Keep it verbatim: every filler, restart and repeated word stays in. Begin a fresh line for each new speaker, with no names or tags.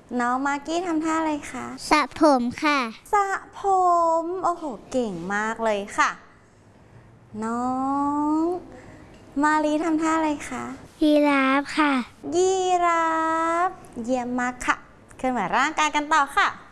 น้องมากกี้ทำท่าอะไรคะ
สระผมค่ะ
สระผมโอ้โหเก่งมากเลยค่ะน้องมาลีทำท่าอะไรคะ
ยีราฟค่ะ
ยีราฟเยี่ยมมากค่ะเคลื่อนไหวร่างกายกันต่อค่ะ